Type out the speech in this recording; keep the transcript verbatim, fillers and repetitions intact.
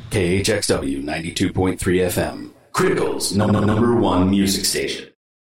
K H X W ninety-two point three F M. Critical's no, no, number one music station.